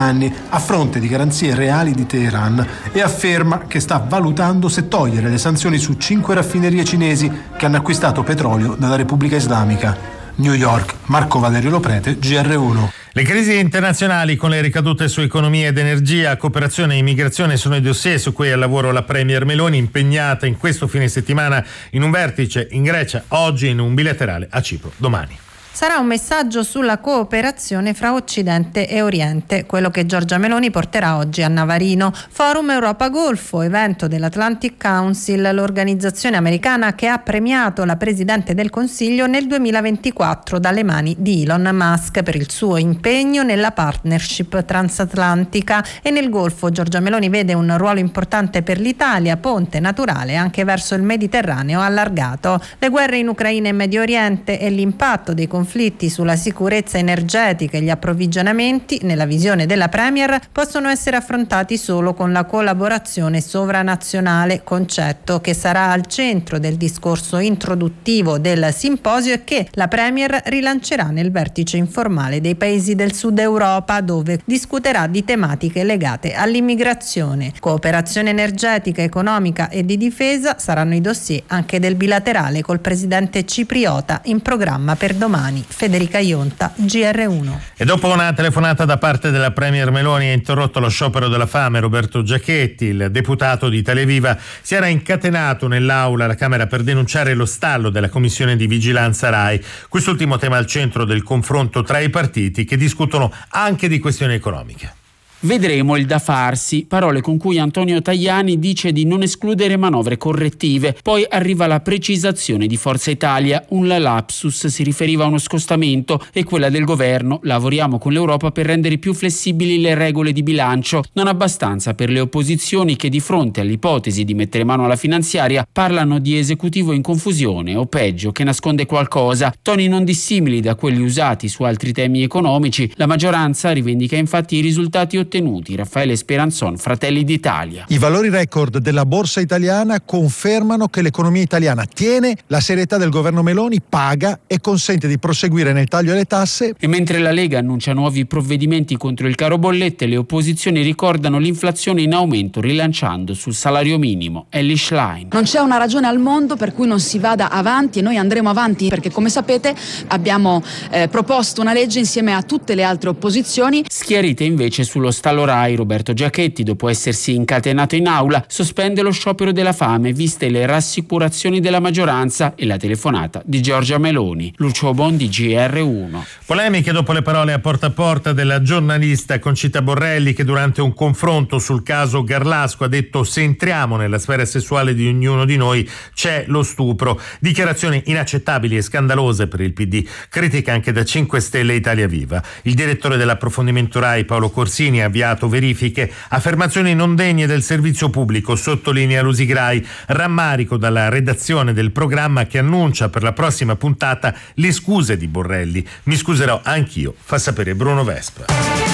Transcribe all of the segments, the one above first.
anni a fronte di garanzie reali di Teheran e afferma che sta valutando se togliere le sanzioni su 5 raffinerie cinesi che hanno acquistato petrolio dalla Repubblica Islamica. New York, Marco Valerio Loprete, GR1. Le crisi internazionali con le ricadute su economia ed energia, cooperazione e immigrazione sono i dossier su cui è al lavoro la Premier Meloni, impegnata in questo fine settimana in un vertice in Grecia, oggi in un bilaterale a Cipro, domani. Sarà un messaggio sulla cooperazione fra Occidente e Oriente, quello che Giorgia Meloni porterà oggi a Navarino. Forum Europa-Golfo, evento dell'Atlantic Council, l'organizzazione americana che ha premiato la Presidente del Consiglio nel 2024 dalle mani di Elon Musk per il suo impegno nella partnership transatlantica. E nel Golfo Giorgia Meloni vede un ruolo importante per l'Italia, ponte naturale anche verso il Mediterraneo allargato. Le guerre in Ucraina e Medio Oriente e l'impatto dei conflitti sulla sicurezza energetica e gli approvvigionamenti, nella visione della Premier, possono essere affrontati solo con la collaborazione sovranazionale, concetto che sarà al centro del discorso introduttivo del simposio e che la Premier rilancerà nel vertice informale dei paesi del Sud Europa, dove discuterà di tematiche legate all'immigrazione. Cooperazione energetica, economica e di difesa saranno i dossier anche del bilaterale col presidente cipriota in programma per domani. Federica Ionta, GR1. E dopo una telefonata da parte della Premier Meloni ha interrotto lo sciopero della fame Roberto Giachetti, il deputato di Italia Viva, si era incatenato nell'aula alla Camera per denunciare lo stallo della Commissione di Vigilanza Rai. Quest'ultimo tema al centro del confronto tra i partiti che discutono anche di questioni economiche. Vedremo il da farsi, parole con cui Antonio Tajani dice di non escludere manovre correttive. Poi arriva la precisazione di Forza Italia, un lapsus si riferiva a uno scostamento, e quella del governo: lavoriamo con l'Europa per rendere più flessibili le regole di bilancio. Non abbastanza per le opposizioni che di fronte all'ipotesi di mettere mano alla finanziaria parlano di esecutivo in confusione o peggio che nasconde qualcosa, toni non dissimili da quelli usati su altri temi economici. La maggioranza rivendica infatti i risultati ottenuti. Raffaele Speranzon, Fratelli d'Italia. I valori record della borsa italiana confermano che l'economia italiana tiene, la serietà del governo Meloni paga e consente di proseguire nel taglio alle tasse. E mentre la Lega annuncia nuovi provvedimenti contro il caro bollette, le opposizioni ricordano l'inflazione in aumento rilanciando sul salario minimo. Ellie Schlein. Non c'è una ragione al mondo per cui non si vada avanti, e noi andremo avanti perché, come sapete, abbiamo proposto una legge insieme a tutte le altre opposizioni. Schiarite invece sullo stallo Rai, Roberto Giachetti, dopo essersi incatenato in aula, sospende lo sciopero della fame viste le rassicurazioni della maggioranza e la telefonata di Giorgia Meloni. Lucio Bondi, GR1. Polemiche dopo le parole a porta della giornalista Concita Borrelli, che durante un confronto sul caso Garlasco ha detto: se entriamo nella sfera sessuale di ognuno di noi c'è lo stupro. Dichiarazioni inaccettabili e scandalose per il PD, critica anche da 5 Stelle e Italia Viva. Il direttore dell'approfondimento Rai Paolo Corsini ha avviato verifiche, affermazioni non degne del servizio pubblico, sottolinea Lusigrai, rammarico dalla redazione del programma che annuncia per la prossima puntata le scuse di Borrelli. Mi scuserò anch'io, fa sapere Bruno Vespa.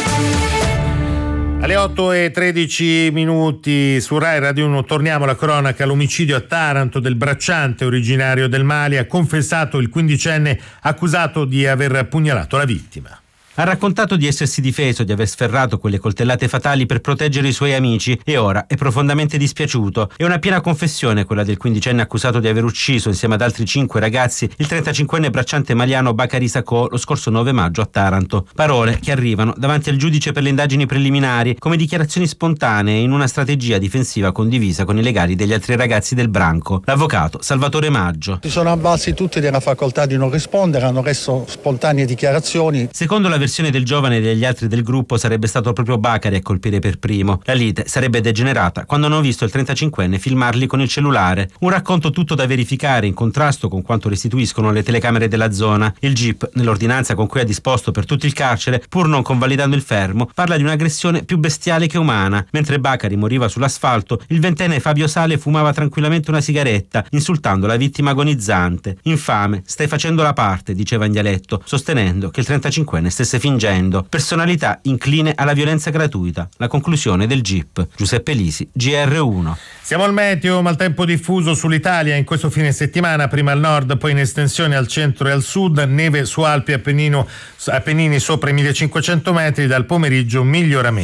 Alle 8:13 su Rai Radio 1 torniamo alla cronaca. L'omicidio a Taranto del bracciante originario del Mali, ha confessato il 15enne accusato di aver pugnalato la vittima. Ha raccontato di essersi difeso, di aver sferrato quelle coltellate fatali per proteggere i suoi amici, e ora è profondamente dispiaciuto. È una piena confessione quella del 15enne accusato di aver ucciso insieme ad altri 5 ragazzi il 35enne bracciante maliano Bakary Sacco lo scorso 9 maggio a Taranto. Parole che arrivano davanti al giudice per le indagini preliminari come dichiarazioni spontanee in una strategia difensiva condivisa con i legali degli altri ragazzi del branco. L'avvocato Salvatore Maggio. Si sono avvalsi tutti della facoltà di non rispondere, hanno reso spontanee dichiarazioni. Secondo la versione del giovane e degli altri del gruppo sarebbe stato proprio Bakary a colpire per primo. La lite sarebbe degenerata quando hanno visto il 35enne filmarli con il cellulare. Un racconto tutto da verificare in contrasto con quanto restituiscono le telecamere della zona. Il GIP, nell'ordinanza con cui ha disposto per tutto il carcere, pur non convalidando il fermo, parla di un'aggressione più bestiale che umana. Mentre Bakary moriva sull'asfalto, il 20enne Fabio Sale fumava tranquillamente una sigaretta, insultando la vittima agonizzante. Infame, stai facendo la parte, diceva in dialetto, sostenendo che il 35enne stesse fingendo. Personalità incline alla violenza gratuita. La conclusione del GIP. Giuseppe Lisi, GR1. Siamo al meteo, maltempo diffuso sull'Italia in questo fine settimana, prima al nord, poi in estensione al centro e al sud, neve su Alpi e Appennini sopra i 1500 metri, dal pomeriggio miglioramento.